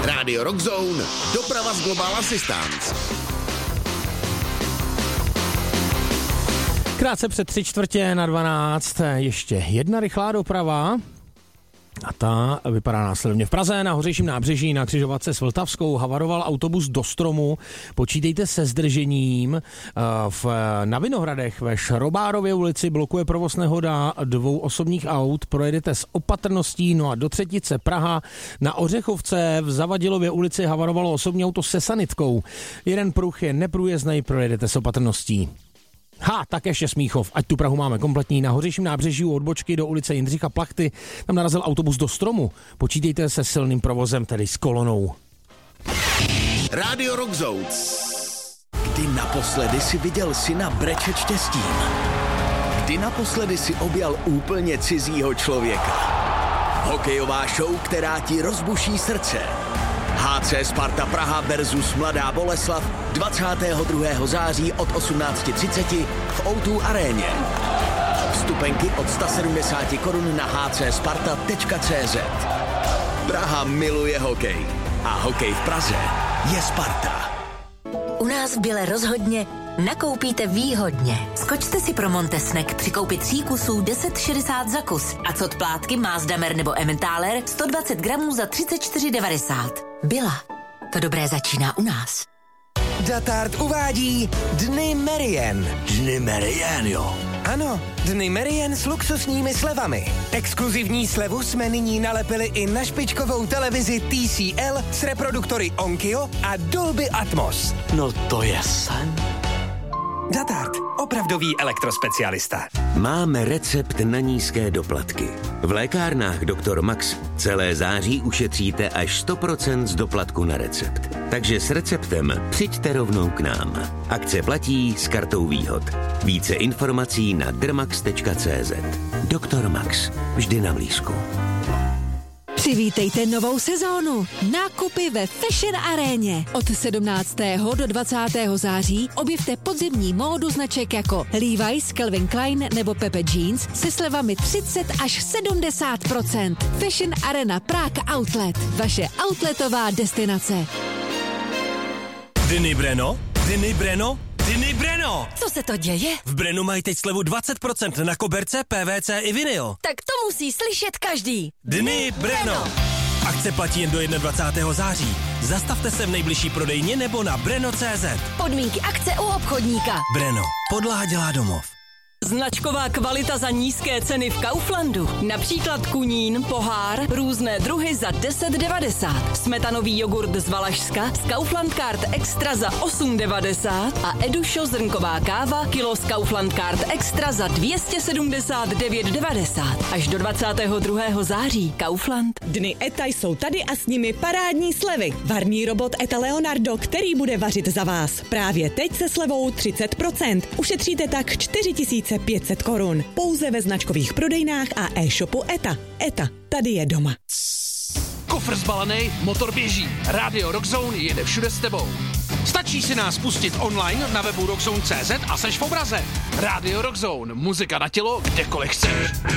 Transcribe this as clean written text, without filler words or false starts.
Radio Rock Zone, doprava z Global Assistance. Krátce před 3:45 ještě jedna rychlá doprava. A ta vypadá následovně. V Praze na Hořejším nábřeží na křižovatce s Vltavskou havaroval autobus do stromu. Počítejte se zdržením. Na Vinohradech ve Šrobárově ulici blokuje provoz nehoda 2 osobních aut. Projedete s opatrností. No a do Třetice Praha na Ořechovce v Zavadilově ulici havarovalo osobní auto se sanitkou. Jeden pruh je neprůjezdnej, projedete s opatrností. Tak ještě Smíchov, ať tu Prahu máme kompletní. Na Hořejším nábřeží u odbočky do ulice Jindřicha Plachty tam narazil autobus do stromu. Počítejte se silným provozem, tedy s kolonou. Radio Rock Zone. Kdy naposledy si viděl syna brečet štěstím? Kdy naposledy si objal úplně cizího člověka? Hokejová show, která ti rozbuší srdce. HC Sparta Praha versus Mladá Boleslav 22. září od 18:30 v O2 aréně. Vstupenky od 170 korun na hcsparta.cz. Praha miluje hokej a hokej v Praze je Sparta. U nás v Bile rozhodně nakoupíte výhodně. Skočte si pro Montesnek při koupi 3 kusů 10,60 za kus a cot plátky Mazdamer nebo Emmentaler 120 gramů za 34,90. Bila. To dobré začíná u nás. Datart uvádí Dny Merien. Dny Merien, jo. Ano, Dny Merien s luxusními slevami. Exkluzivní slevu jsme nyní nalepili i na špičkovou televizi TCL s reproduktory Onkyo a Dolby Atmos. No to je sen. Datart. Opravdový elektrospecialista. Máme recept na nízké doplatky. V lékárnách Dr. Max celé září ušetříte až 100% z doplatku na recept. Takže s receptem přijďte rovnou k nám. Akce platí s kartou výhod. Více informací na drmax.cz. Dr. Max. Vždy na blízku. Přivítejte novou sezónu. Nákupy ve Fashion Aréně. Od 17. do 20. září objevte podzimní módu značek jako Levi's, Calvin Klein nebo Pepe Jeans se slevami 30 až 70%. Fashion Arena Prague Outlet. Vaše outletová destinace. Dny Brno? Dny Brno? Dny Brno! Co se to děje? V Brnu mají teď slevu 20% na koberce, PVC i vinyl. Tak to musí slyšet každý. Dny Brno! Akce platí jen do 21. září. Zastavte se v nejbližší prodejně nebo na brno.cz. Podmínky akce u obchodníka. Brno. Podlaha dělá domov. Značková kvalita za nízké ceny v Kauflandu. Například kunín, pohár, různé druhy za 10,90. Smetanový jogurt z Valašska z Kaufland Card Extra za 8,90 a Edušo zrnková káva kilo z Kaufland Card Extra za 279,90. Až do 22. září. Kaufland. Dny ETA jsou tady a s nimi parádní slevy. Varný robot ETA Leonardo, který bude vařit za vás. Právě teď se slevou 30%. Ušetříte tak 4,500 korun. Pouze ve značkových prodejnách a e-shopu ETA. ETA, tady je doma. Kufr zbalený, motor běží. Radio Rock Zone jede všude s tebou. Stačí si nás pustit online na webu rockzone.cz a seš v obraze. Radio Rock Zone, muzika na tělo, kdekoliv chceš.